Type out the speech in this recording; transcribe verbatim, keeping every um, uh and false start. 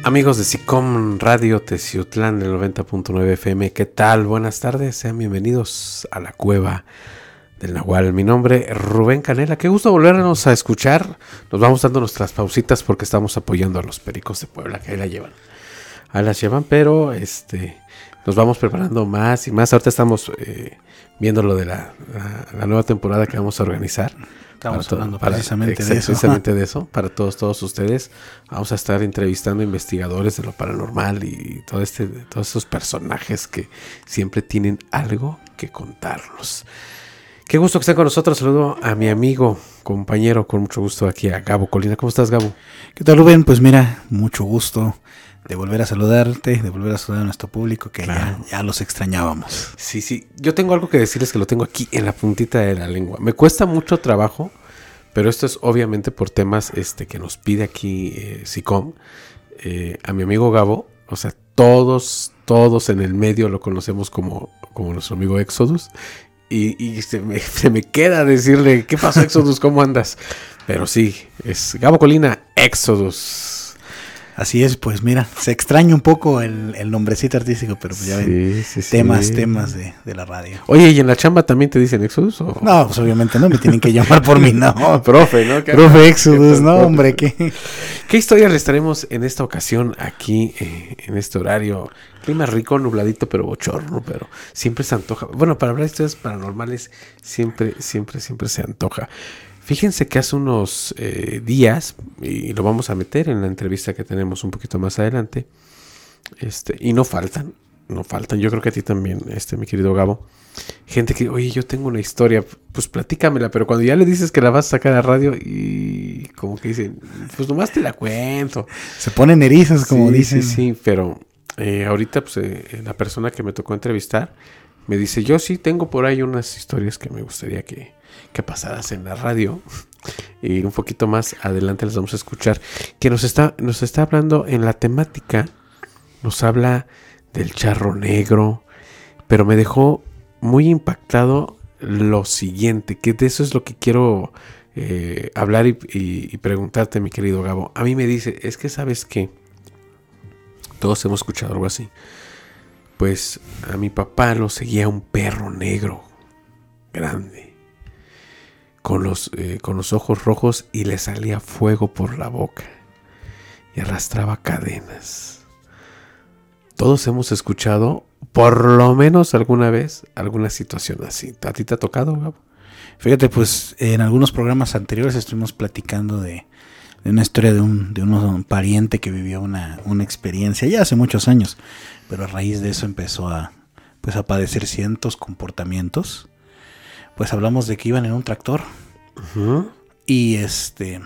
Amigos de SICOM Radio Teciutlán del noventa punto nueve F M, ¿qué tal? Buenas tardes, sean bienvenidos a la Cueva del Nahual. Mi nombre es Rubén Canela, qué gusto volvernos a escuchar. Nos vamos dando nuestras pausitas porque estamos apoyando a los Pericos de Puebla, que ahí la llevan. Ahí las llevan, pero este nos vamos preparando más y más. Ahorita estamos eh, viendo lo de la, la, la nueva temporada que vamos a organizar. Estamos para hablando para, precisamente de eso. Precisamente de eso, para todos, todos ustedes. Vamos a estar entrevistando investigadores de lo paranormal y todo este, todos esos personajes que siempre tienen algo que contarnos. Qué gusto que estén con nosotros. Saludo a mi amigo, compañero, con mucho gusto aquí a Gabo Colina. ¿Cómo estás, Gabo? ¿Qué tal, Rubén? Pues mira, mucho gusto de volver a saludarte, de volver a saludar a nuestro público, que claro. ya, ya los extrañábamos. Sí, sí. Yo tengo algo que decirles que lo tengo aquí en la puntita de la lengua. Me cuesta mucho trabajo, pero esto es obviamente por temas este, que nos pide aquí eh, SICOM. Eh, a mi amigo Gabo, o sea, todos, todos en el medio lo conocemos como, como nuestro amigo Exodus. Y, y se, me, se me queda decirle, ¿qué pasó, Exodus? ¿Cómo andas? Pero sí, es Gabo Colina, Exodus. Así es, pues mira, se extraña un poco el, el nombrecito artístico, pero pues ya sí, ven, sí, temas, sí. temas de, de la radio. Oye, ¿y en la chamba también te dicen Exodus? ¿O? No, pues obviamente no, me tienen que llamar por mi nombre. Profe, ¿no? ¿Qué Profe Exodus, no, hombre, ¿qué? ¿Qué historias les traemos en esta ocasión aquí, eh, en este horario? Clima rico, nubladito, pero bochorno, pero siempre se antoja. Bueno, para hablar de historias paranormales, siempre, siempre, siempre se antoja. Fíjense que hace unos eh, días, y lo vamos a meter en la entrevista que tenemos un poquito más adelante, este, y no faltan, no faltan, yo creo que a ti también, este, mi querido Gabo, gente que, oye, yo tengo una historia, pues platícamela, pero cuando ya le dices que la vas a sacar a radio, y como que dicen, pues nomás te la cuento. Se ponen erizos, como sí, dicen. Sí, sí, pero eh, ahorita, pues, eh, la persona que me tocó entrevistar, me dice, yo sí tengo por ahí unas historias que me gustaría que... que pasadas en la radio, y un poquito más adelante las vamos a escuchar, que nos está, nos está hablando en la temática, nos habla del charro negro, pero me dejó muy impactado lo siguiente, que de eso es lo que quiero eh, hablar y, y, y preguntarte, mi querido Gabo. A mí me dice, es que sabes que todos hemos escuchado algo así, pues a mi papá lo seguía un perro negro, grande, Con los, eh, con los ojos rojos, y le salía fuego por la boca y arrastraba cadenas. Todos hemos escuchado por lo menos alguna vez alguna situación así. ¿A ti te ha tocado, Gabo? Fíjate, pues en algunos programas anteriores estuvimos platicando de, de una historia de un, de un pariente que vivió una, una experiencia ya hace muchos años, pero a raíz de eso empezó a, pues, a padecer ciertos comportamientos. Pues hablamos de que iban en un tractor. Uh-huh. Y este